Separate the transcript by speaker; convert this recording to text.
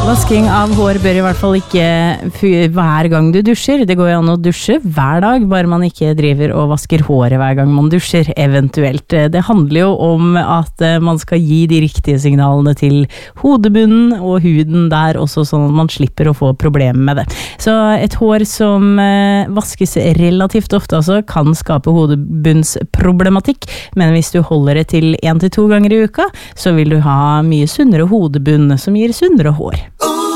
Speaker 1: Vasking av hår bør i hvert fall ikke hver gang du dusjer. Det går jo an å dusje hver dag, bare man ikke driver og vasker håret hver gang man dusjer, eventuelt. Det handler jo om at man skal gi de riktige signalene til hodebunnen og huden der også, sånn at man slipper å få problemer med det. Så et hår som vaskes relativt ofte altså, kan skape hodebunnsproblematikk, men hvis du holder det til 1 til 2 ganger i uka, så vil du ha mye sunnere hodebunn som gir sunnere hår.